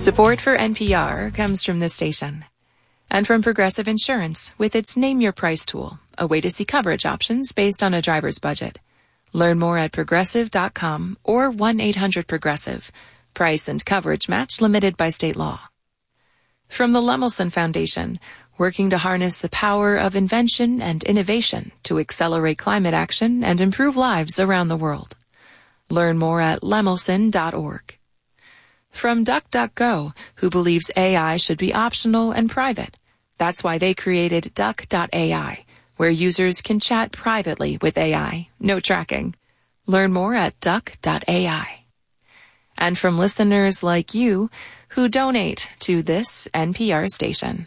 Support for NPR comes from this station and from Progressive Insurance with its Name Your Price tool, a way to see coverage options based on a driver's budget. Learn more at Progressive.com or 1-800-PROGRESSIVE. Price and coverage match limited by state law. From the Lemelson Foundation, working to harness the power of invention and innovation to accelerate climate action and improve lives around the world. Learn more at lemelson.org. From DuckDuckGo, who believes AI should be optional and private. That's why they created Duck.ai, where users can chat privately with AI, no tracking. Learn more at Duck.ai. And from listeners like you who donate to this NPR station.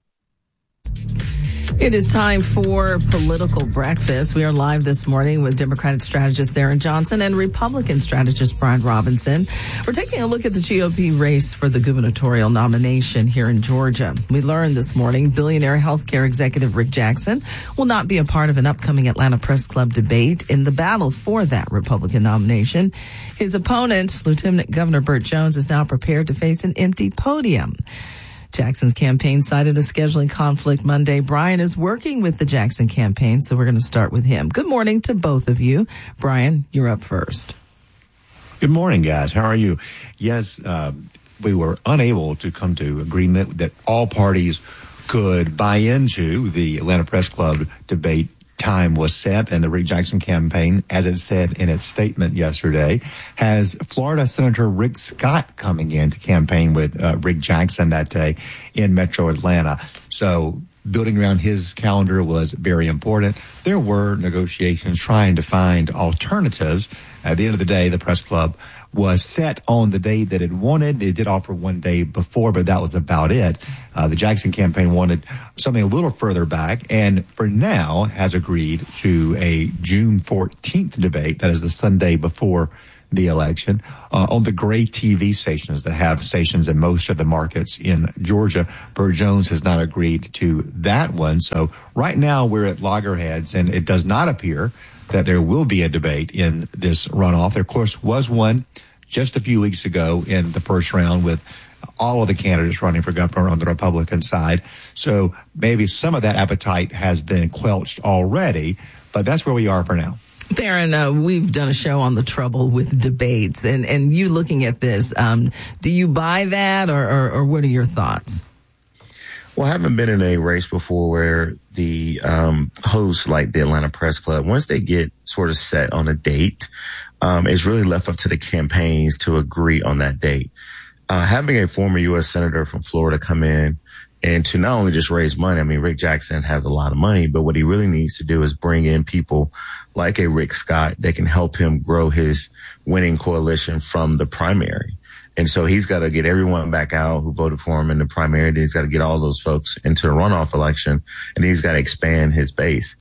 It is time for Political Breakfast. We are live this morning with Democratic strategist Theron Johnson and Republican strategist Brian Robinson. We're taking a look at the GOP race for the gubernatorial nomination here in Georgia. We learned this morning billionaire healthcare executive Rick Jackson will not be a part of an upcoming Atlanta Press Club debate in the battle for that Republican nomination. His opponent, Lieutenant Governor Burt Jones, is now prepared to face an empty podium. Jackson's campaign cited a scheduling conflict Monday. Brian is working with the Jackson campaign, so we're going to start with him. Good morning to both of you. Brian, you're up first. Good morning, guys. How are you? Yes, we were unable to come to agreement that all parties could buy into the Atlanta Press Club debate. Time was set, and the Rick Jackson campaign, as it said in its statement yesterday, has Florida Senator Rick Scott coming in to campaign with Rick Jackson that day in Metro Atlanta. So building around his calendar was very important. There were negotiations trying to find alternatives. At the end of the day, the press club was set on the day that it wanted. It did offer one day before, but that was about it. The Jackson campaign wanted something a little further back, and for now has agreed to a June 14th debate. That is the Sunday before the election on the Gray TV stations that have stations in most of the markets in Georgia. Burt Jones has not agreed to that one. So right now we're at loggerheads, and it does not appear that there will be a debate in this runoff. There, of course, was one just a few weeks ago in the first round with all of the candidates running for governor on the Republican side. So maybe some of that appetite has been quelched already, but that's where we are for now. Theron, we've done a show on the trouble with debates, and you looking at this, do you buy that, or what are your thoughts? Well, I haven't been in a race before where the hosts, like the Atlanta Press Club, once they get sort of set on a date, it's really left up to the campaigns to agree on that date. Having a former U.S. Senator from Florida come in and to not only just raise money, I mean, Rick Jackson has a lot of money, but what he really needs to do is bring in people like a Rick Scott that can help him grow his winning coalition from the primary. And so he's got to get everyone back out who voted for him in the primary. He's got to get all those folks into the runoff election, and he's got to expand his base.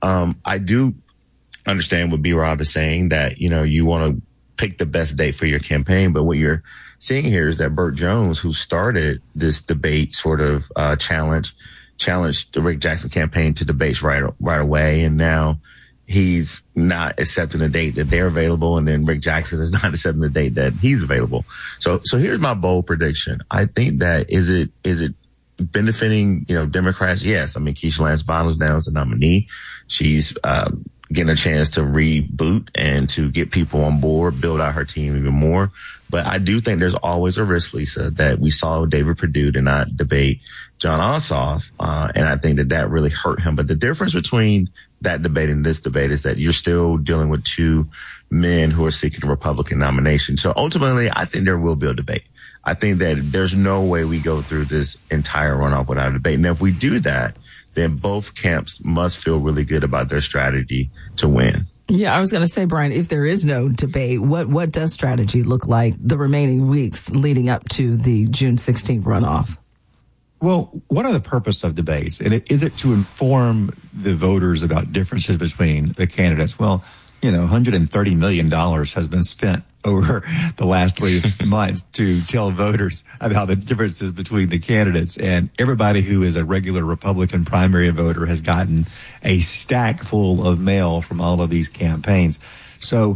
I do understand what B. Rob is saying, that, you know, you want to pick the best date for your campaign. But what you're seeing here is that Burt Jones, who started this debate sort of challenged the Rick Jackson campaign to debates right away. And now he's not accepting the date that they're available, and then Rick Jackson is not accepting the date that he's available. So here's my bold prediction. I think that is it benefiting, you know, Democrats? Yes. I mean, Keisha Lance Bottoms now is the nominee. She's getting a chance to reboot and to get people on board, build out her team even more. But I do think there's always a risk, Lisa, that we saw David Perdue did not debate Jon Ossoff, and I think that really hurt him. But the difference between that debate and this debate is that you're still dealing with two men who are seeking a Republican nomination. So ultimately, I think there will be a debate. I think that there's no way we go through this entire runoff without a debate. And if we do that, then both camps must feel really good about their strategy to win. Yeah, I was going to say, Brian, if there is no debate, what does strategy look like the remaining weeks leading up to the June 16th runoff? Well, what are the purpose of debates? And is it to inform the voters about differences between the candidates? Well, you know, $130 million has been spent over the last 3 months to tell voters about the differences between the candidates. And everybody who is a regular Republican primary voter has gotten a stack full of mail from all of these campaigns. So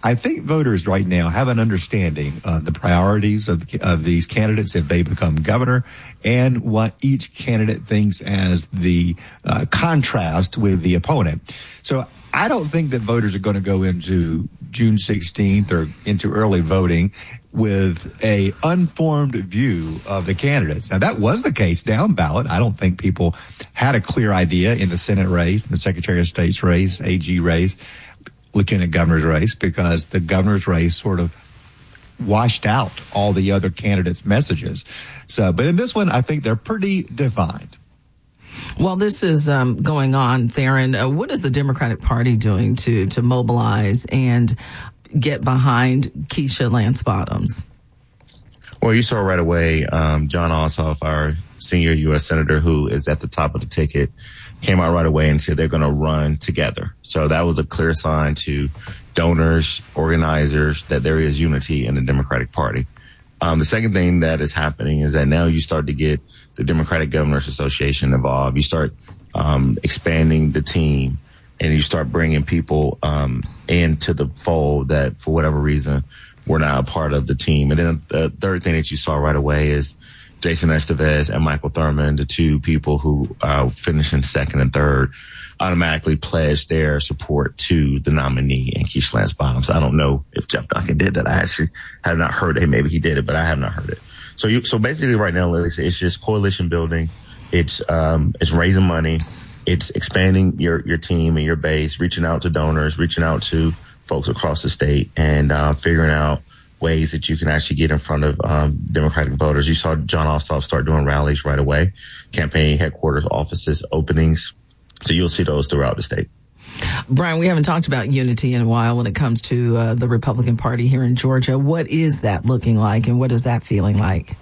I think voters right now have an understanding of the priorities of these candidates if they become governor, and what each candidate thinks as the contrast with the opponent. So I don't think that voters are going to go into June 16th or into early voting with a unformed view of the candidates. Now, that was the case down ballot. I don't think people had a clear idea in the Senate race, the Secretary of State's race, AG race, Lieutenant Governor's race, because the governor's race sort of washed out all the other candidates' messages. So, but in this one, I think they're pretty defined. While this is going on, Theron, what is the Democratic Party doing to mobilize and get behind Keisha Lance Bottoms? Well, you saw right away, Jon Ossoff, our senior U.S. Senator, who is at the top of the ticket, came out right away and said they're going to run together. So that was a clear sign to donors, organizers, that there is unity in the Democratic Party. The second thing that is happening is that now you start to get the Democratic Governors Association involved. You start expanding the team, and you start bringing people into the fold that, for whatever reason, were not a part of the team. And then the third thing that you saw right away is Jason Estevez and Michael Thurmond, the two people who finished in second and third, automatically pledged their support to the nominee and Keisha Lance Bottoms. I don't know if Jeff Duncan did that. I actually have not heard it. Maybe he did it, but I have not heard it. So basically right now, Lily, it's just coalition building. It's raising money. It's expanding your team and your base, reaching out to donors, reaching out to folks across the state, and figuring out ways that you can actually get in front of Democratic voters. You saw Jon Ossoff start doing rallies right away, campaign headquarters, offices, openings. So you'll see those throughout the state. Brian, we haven't talked about unity in a while when it comes to the Republican Party here in Georgia. What is that looking like, and what is that feeling like?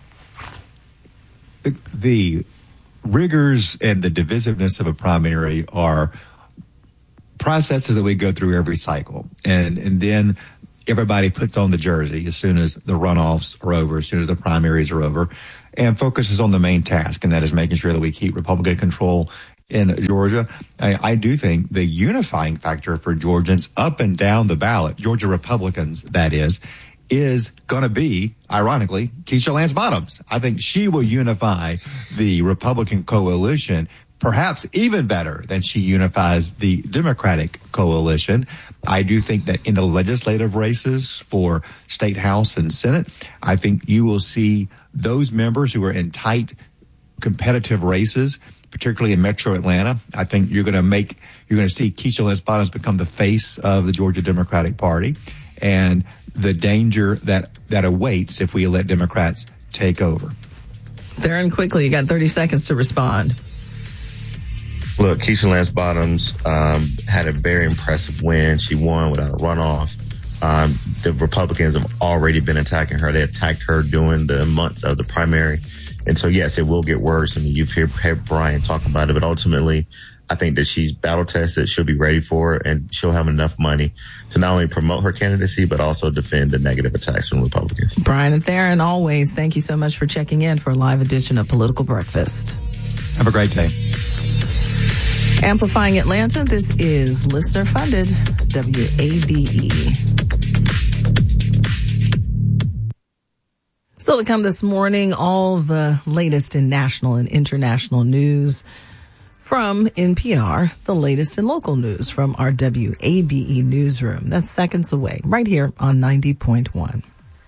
The rigors and the divisiveness of a primary are processes that we go through every cycle. And then everybody puts on the jersey as soon as the runoffs are over, as soon as the primaries are over, and focuses on the main task, and that is making sure that we keep Republican control in Georgia. I do think the unifying factor for Georgians up and down the ballot, Georgia Republicans, that is going to be, ironically, Keisha Lance Bottoms. I think she will unify the Republican coalition perhaps even better than she unifies the Democratic coalition. I do think that in the legislative races for State House and Senate, I think you will see those members who are in tight competitive races, particularly in Metro Atlanta. I think you're going to see Keisha Lance Bottoms become the face of the Georgia Democratic Party, and the danger that awaits if we let Democrats take over. Theron, quickly, you got 30 seconds to respond. Look, Keisha Lance Bottoms had a very impressive win. She won without a runoff. The Republicans have already been attacking her. They attacked her during the months of the primary. And so, yes, it will get worse. I mean, you've heard Brian talk about it, but ultimately, I think that she's battle tested. She'll be ready for it, and she'll have enough money to not only promote her candidacy, but also defend the negative attacks from Republicans. Brian and Theron, always, thank you so much for checking in for a live edition of Political Breakfast. Have a great day. Amplifying Atlanta, this is listener funded WABE. Still to come this morning, all the latest in national and international news from NPR, the latest in local news from our WABE newsroom. That's seconds away, right here on 90.1.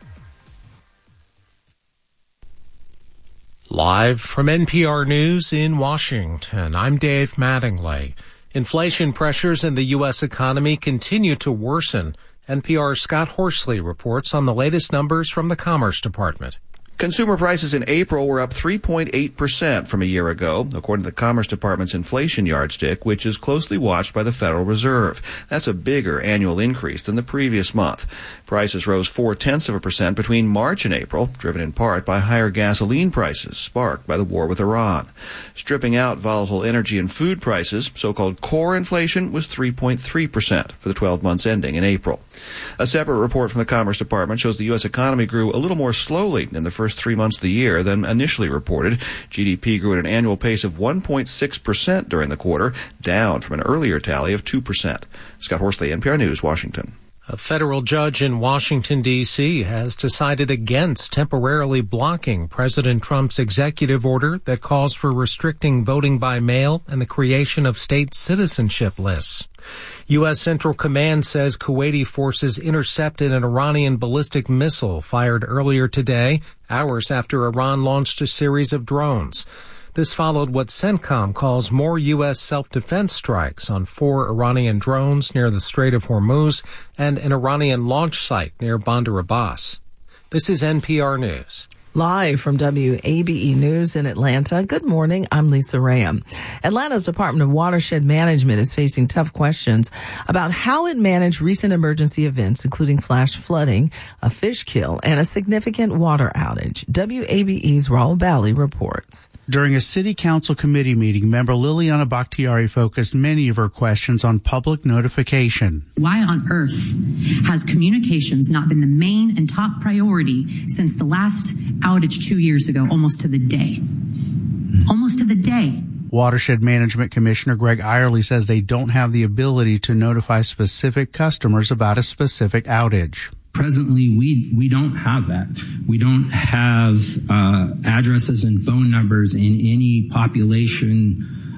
Live from NPR News in Washington, I'm Dave Mattingly. Inflation pressures in the U.S. economy continue to worsen. NPR's Scott Horsley reports on the latest numbers from the Commerce Department. Consumer prices in April were up 3.8% from a year ago, according to the Commerce Department's inflation yardstick, which is closely watched by the Federal Reserve. That's a bigger annual increase than the previous month. Prices rose 0.4% between March and April, driven in part by higher gasoline prices sparked by the war with Iran. Stripping out volatile energy and food prices, so-called core inflation was 3.3% for the 12 months ending in April. A separate report from the Commerce Department shows the U.S. economy grew a little more slowly in the first 3 months of the year than initially reported. GDP grew at an annual pace of 1.6% during the quarter, down from an earlier tally of 2%. Scott Horsley, NPR News, Washington. A federal judge in Washington, D.C. has decided against temporarily blocking President Trump's executive order that calls for restricting voting by mail and the creation of state citizenship lists. U.S. Central Command says Kuwaiti forces intercepted an Iranian ballistic missile fired earlier today, hours after Iran launched a series of drones. This followed what CENTCOM calls more U.S. self-defense strikes on 4 Iranian drones near the Strait of Hormuz and an Iranian launch site near Bandar Abbas. This is NPR News. Live from WABE News in Atlanta. Good morning. I'm Lisa Rayam. Atlanta's Department of Watershed Management is facing tough questions about how it managed recent emergency events, including flash flooding, a fish kill, and a significant water outage. WABE's Raul Bali reports. During a city council committee meeting, member Liliana Bakhtiari focused many of her questions on public notification. Why on earth has communications not been the main and top priority since the last outage 2 years ago, almost to the day? Almost to the day. Watershed Management Commissioner Greg Eyerly says they don't have the ability to notify specific customers about a specific outage. Presently, we don't have that. We don't have addresses and phone numbers in any population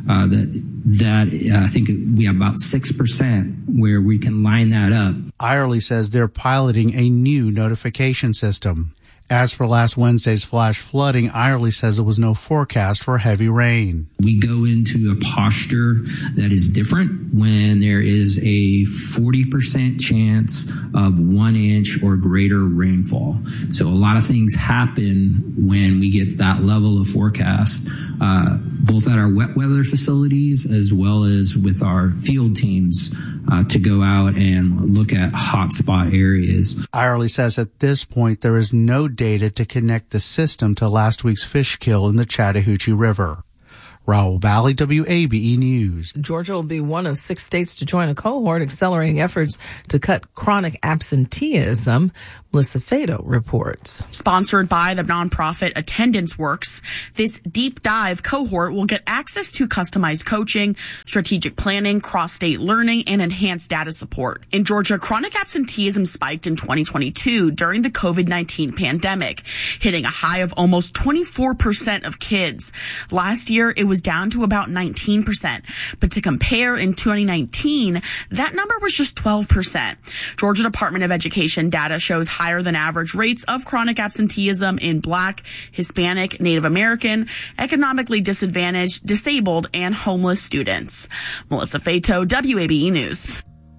that I think we have about 6% where we can line that up. Eyerly says they're piloting a new notification system. As for last Wednesday's flash flooding, Eyerly says there was no forecast for heavy rain. We go into a posture that is different when there is a 40% chance of 1 inch or greater rainfall. So a lot of things happen when we get that level of forecast, both at our wet weather facilities as well as with our field teams to go out and look at hotspot areas. Eyerly says at this point there is no data to connect the system to last week's fish kill in the Chattahoochee River. Raul Bali, WABE News. Georgia will be one of 6 states to join a cohort accelerating efforts to cut chronic absenteeism. Melissa Fado reports. Sponsored by the nonprofit Attendance Works, this deep dive cohort will get access to customized coaching, strategic planning, cross-state learning, and enhanced data support. In Georgia, chronic absenteeism spiked in 2022 during the COVID-19 pandemic, hitting a high of almost 24% of kids. Last year, it was down to about 19%. But to compare, in 2019, that number was just 12%. Georgia Department of Education data shows higher than average rates of chronic absenteeism in Black, Hispanic, Native American, economically disadvantaged, disabled, and homeless students. Melissa Fato, WABE News.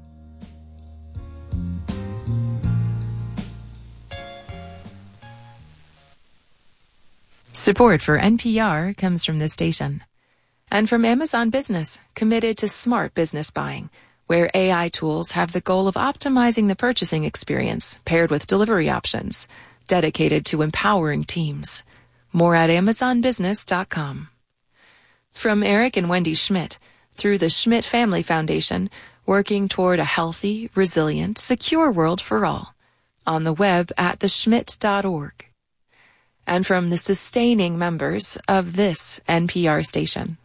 Support for NPR comes from this station. And from Amazon Business, committed to smart business buying, where AI tools have the goal of optimizing the purchasing experience paired with delivery options, dedicated to empowering teams. More at AmazonBusiness.com. From Eric and Wendy Schmidt, through the Schmidt Family Foundation, working toward a healthy, resilient, secure world for all. On the web at theschmidt.org. And from the sustaining members of this NPR station.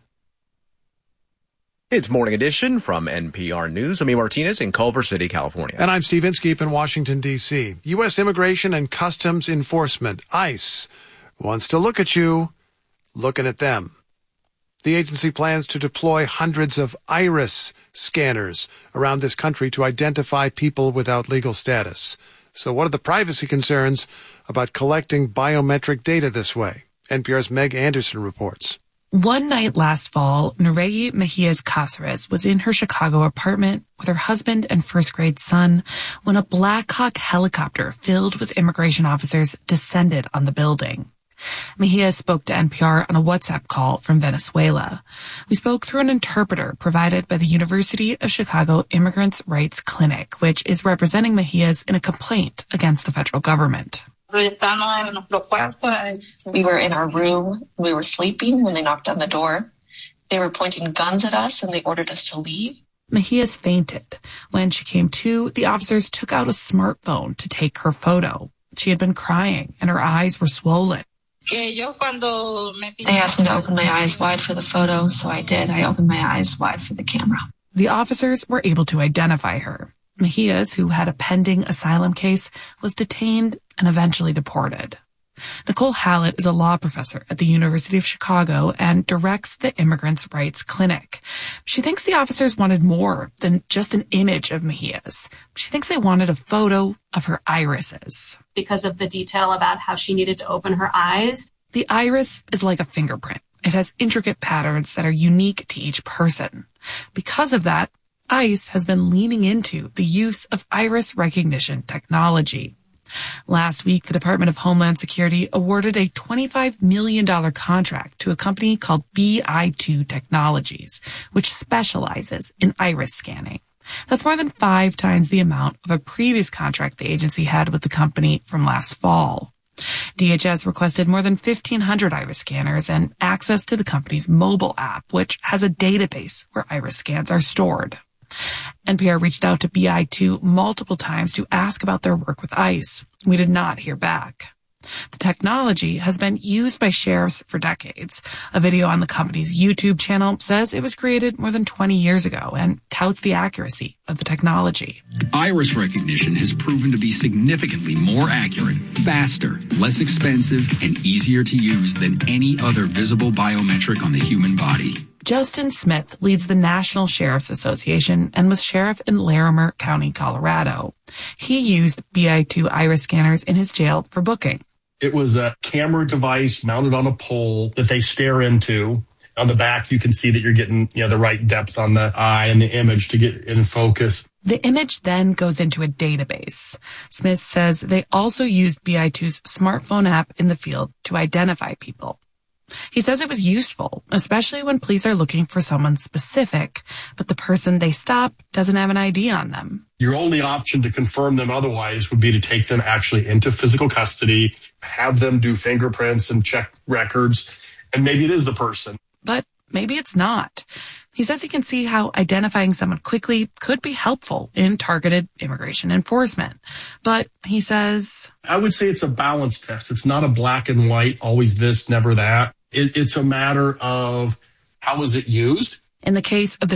It's Morning Edition from NPR News. I'm E. Martinez in Culver City, California. And I'm Steve Inskeep in Washington, D.C. U.S. Immigration and Customs Enforcement, ICE, wants to look at you looking at them. The agency plans to deploy hundreds of iris scanners around this country to identify people without legal status. So what are the privacy concerns about collecting biometric data this way? NPR's Meg Anderson reports. One night last fall, Nureyi Mejias Cáceres was in her Chicago apartment with her husband and first-grade son when a Black Hawk helicopter filled with immigration officers descended on the building. Mejia spoke to NPR on a WhatsApp call from Venezuela. We spoke through an interpreter provided by the University of Chicago Immigrants' Rights Clinic, which is representing Mejias in a complaint against the federal government. We were in our room. We were sleeping when they knocked on the door. They were pointing guns at us and they ordered us to leave. Mejias fainted. When she came to, the officers took out a smartphone to take her photo. She had been crying and her eyes were swollen. They asked me to open my eyes wide for the photo, so I did. I opened my eyes wide for the camera. The officers were able to identify her. Mejias, who had a pending asylum case, was detained and eventually deported. Nicole Hallett is a law professor at the University of Chicago and directs the Immigrants' Rights Clinic. She thinks the officers wanted more than just an image of Mejias. She thinks they wanted a photo of her irises. Because of the detail about how she needed to open her eyes. The iris is like a fingerprint. It has intricate patterns that are unique to each person. Because of that, ICE has been leaning into the use of iris recognition technology. Last week, the Department of Homeland Security awarded a $25 million contract to a company called BI2 Technologies, which specializes in iris scanning. That's more than 5 times the amount of a previous contract the agency had with the company from last fall. DHS requested more than 1,500 iris scanners and access to the company's mobile app, which has a database where iris scans are stored. NPR reached out to BI2 multiple times to ask about their work with ICE. We did not hear back. The technology has been used by sheriffs for decades. A video on the company's YouTube channel says it was created more than 20 years ago and touts the accuracy of the technology. Iris recognition has proven to be significantly more accurate, faster, less expensive, and easier to use than any other visible biometric on the human body. Justin Smith leads the National Sheriff's Association and was sheriff in Larimer County, Colorado. He used BI2 iris scanners in his jail for booking. It was a camera device mounted on a pole that they stare into. On the back, you can see that you're getting the right depth on the eye and the image to get in focus. The image then goes into a database. Smith says they also used BI2's smartphone app in the field to identify people. He says it was useful, especially when police are looking for someone specific, but the person they stop doesn't have an ID on them. Your only option to confirm them otherwise would be to take them actually into physical custody, have them do fingerprints and check records, and maybe it is the person. But maybe it's not. He says he can see how identifying someone quickly could be helpful in targeted immigration enforcement. But he says, I would say it's a balance test. It's not a black and white, always this, never that. It's a matter of how was it used? In the case of the